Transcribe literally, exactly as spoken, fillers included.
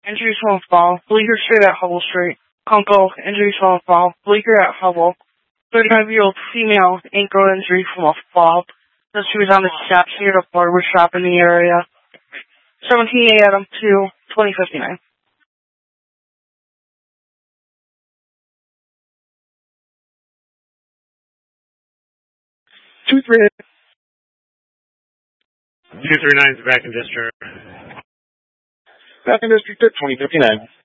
Injuries from a fall. Bleecker Street at Hubble Street. Kunkel, injuries from a fall. Bleecker at Hubble. thirty-five-year-old female ankle injury from a fall. Says she was on the steps near the barber shop in the area. seventeen Adam to twenty fifty-nine. Two three. Two three nine is back in district. Back in district at twenty fifty-nine.